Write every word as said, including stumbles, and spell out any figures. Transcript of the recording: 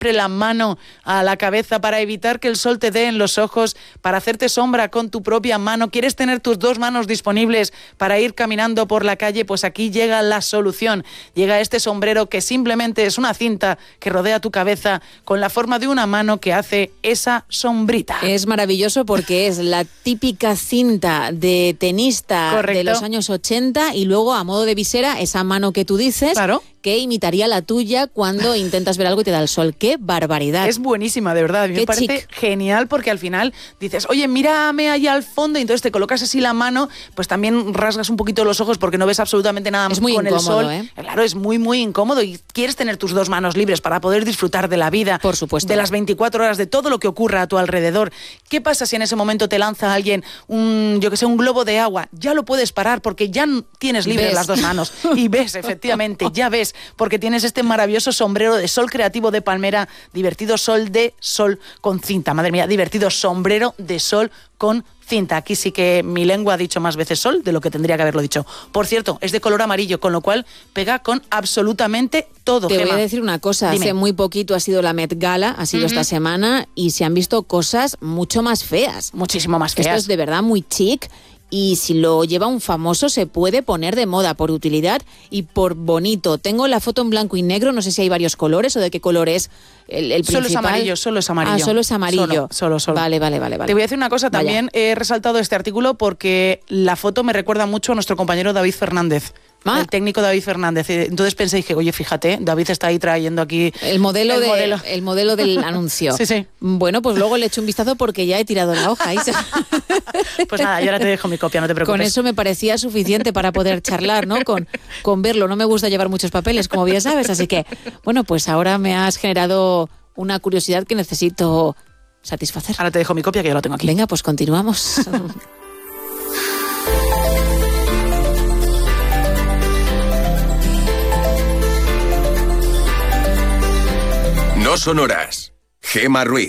siempre la mano a la cabeza para evitar que el sol te dé en los ojos, para hacerte sombra con tu propia mano. ¿Quieres tener tus dos manos disponibles para ir caminando por la calle? Pues aquí llega la solución. Llega este sombrero que simplemente es una cinta que rodea tu cabeza con la forma de una mano que hace esa sombrita. Es maravilloso porque es la típica cinta de tenista Correcto. de los años ochenta y luego a modo de visera esa mano que tú dices, claro, que imitaría la tuya cuando intentas ver algo y te da el sol. ¡Qué barbaridad! Es buenísima, de verdad. A mí Qué me parece chic. genial porque al final dices, oye, mírame allá al fondo, y entonces te colocas así la mano, pues también rasgas un poquito los ojos porque no ves absolutamente nada Es muy con incómodo, el sol. ¿eh? Claro, es muy, muy incómodo y quieres tener tus dos manos libres para poder disfrutar de la vida. Por supuesto. De las veinticuatro horas, de todo lo que ocurra a tu alrededor. ¿Qué pasa si en ese momento te lanza alguien un, yo que sé, un globo de agua? Ya lo puedes parar porque ya tienes libres ¿Ves? las dos manos. Y ves, efectivamente, ya ves, porque tienes este maravilloso sombrero de sol creativo de palmera, divertido sol de sol con cinta. Madre mía, divertido sombrero de sol con cinta. Aquí sí que mi lengua ha dicho más veces sol de lo que tendría que haberlo dicho. Por cierto, es de color amarillo, con lo cual pega con absolutamente todo. Te Gemma, voy a decir una cosa, dime. hace muy poquito ha sido la Met Gala, ha sido uh-huh. esta semana, y se han visto cosas mucho más feas. Muchísimo más feas. Esto es de verdad muy chic. Y si lo lleva un famoso, se puede poner de moda por utilidad y por bonito. Tengo la foto en blanco y negro, no sé si hay varios colores o de qué color es el, el principal. Solo es amarillo, solo es amarillo. Ah, solo es amarillo. Solo, solo, solo. Vale, vale, vale, vale. Te voy a decir una cosa, también Vaya. he resaltado este artículo porque la foto me recuerda mucho a nuestro compañero David Fernández. Ah. El técnico David Fernández. Entonces pensé, dije, oye, fíjate, David está ahí trayendo aquí el modelo, el de, modelo. El modelo del anuncio. Sí, sí. Bueno, pues luego le echo un vistazo porque ya he tirado la hoja. Isa. Pues nada, yo ahora te dejo mi copia, no te preocupes. Con eso me parecía suficiente para poder charlar, ¿no? Con, con verlo. No me gusta llevar muchos papeles, como bien sabes, así que, bueno, pues ahora me has generado una curiosidad que necesito satisfacer. Ahora te dejo mi copia, que yo la tengo aquí. Venga, pues continuamos. No son horas. Gemma Ruiz.